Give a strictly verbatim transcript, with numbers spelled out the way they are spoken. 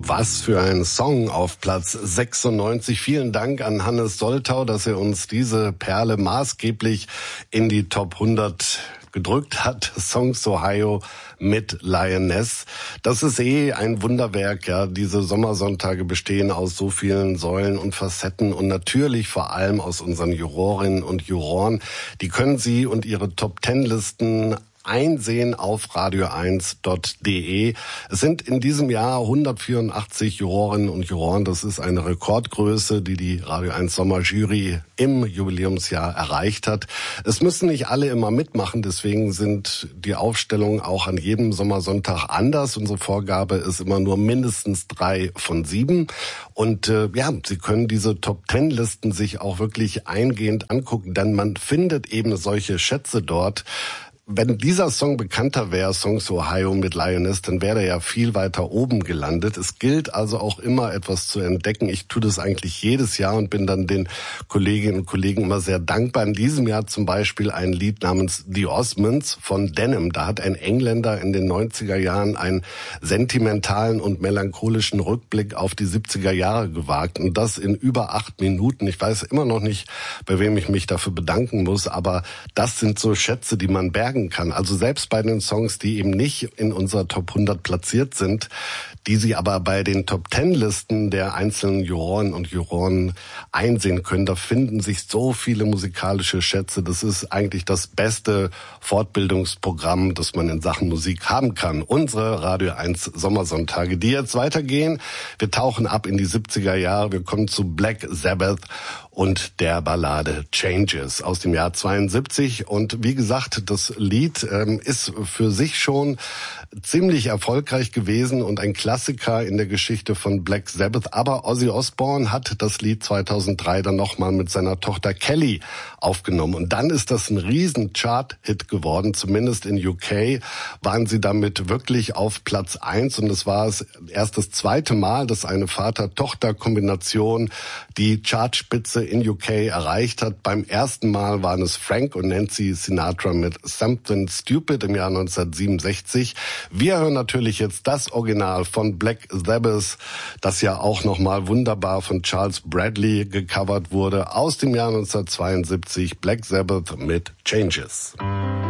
Was für ein Song auf Platz sechsundneunzig. Vielen Dank an Hannes Soltau, dass er uns diese Perle maßgeblich in die Top hundert gedrückt hat. Songs Ohio mit Lioness. Das ist eh ein Wunderwerk, ja. Diese Sommersonntage bestehen aus so vielen Säulen und Facetten und natürlich vor allem aus unseren Jurorinnen und Juroren. Die können Sie und Ihre Top-Ten-Listen einsehen auf radio eins punkt de. Es sind in diesem Jahr hundertvierundachtzig Jurorinnen und Juroren. Das ist eine Rekordgröße, die die Radio eins Sommerjury im Jubiläumsjahr erreicht hat. Es müssen nicht alle immer mitmachen, deswegen sind die Aufstellungen auch an jedem Sommersonntag anders. Unsere Vorgabe ist immer nur mindestens drei von sieben. Und äh, ja, Sie können diese Top-Ten-Listen sich auch wirklich eingehend angucken, denn man findet eben solche Schätze dort. Wenn dieser Song bekannter wäre, Songs Ohio mit Lioness, dann wäre er ja viel weiter oben gelandet. Es gilt also auch immer etwas zu entdecken. Ich tue das eigentlich jedes Jahr und bin dann den Kolleginnen und Kollegen immer sehr dankbar. In diesem Jahr zum Beispiel ein Lied namens The Osmonds von Denim. Da hat ein Engländer in den neunziger Jahren einen sentimentalen und melancholischen Rückblick auf die siebziger Jahre gewagt. Und das in über acht Minuten. Ich weiß immer noch nicht, bei wem ich mich dafür bedanken muss, aber das sind so Schätze, die man bergen kann. Also selbst bei den Songs, die eben nicht in unserer Top hundert platziert sind, die Sie aber bei den Top-Ten-Listen der einzelnen Juroren und Juroren einsehen können, da finden sich so viele musikalische Schätze. Das ist eigentlich das beste Fortbildungsprogramm, das man in Sachen Musik haben kann. Unsere Radio eins Sommersonntage, die jetzt weitergehen. Wir tauchen ab in die siebziger Jahre. Wir kommen zu Black Sabbath und der Ballade Changes aus dem Jahr zweiundsiebzig. Und wie gesagt, das Lied ähm, ist für sich schon ziemlich erfolgreich gewesen und ein Klassiker in der Geschichte von Black Sabbath. Aber Ozzy Osbourne hat das Lied zweitausenddrei dann nochmal mit seiner Tochter Kelly aufgenommen. Und dann ist das ein riesen Chart-Hit geworden. Zumindest in U K waren sie damit wirklich auf Platz eins. Und es war erst das zweite Mal, dass eine Vater-Tochter-Kombination die Chartspitze in U K erreicht hat. Beim ersten Mal waren es Frank und Nancy Sinatra mit Something Stupid im Jahr neunzehnhundertsiebenundsechzig. Wir hören natürlich jetzt das Original von Black Sabbath, das ja auch nochmal wunderbar von Charles Bradley gecovert wurde, aus dem Jahr neunzehnhundertzweiundsiebzig, Black Sabbath mit Changes.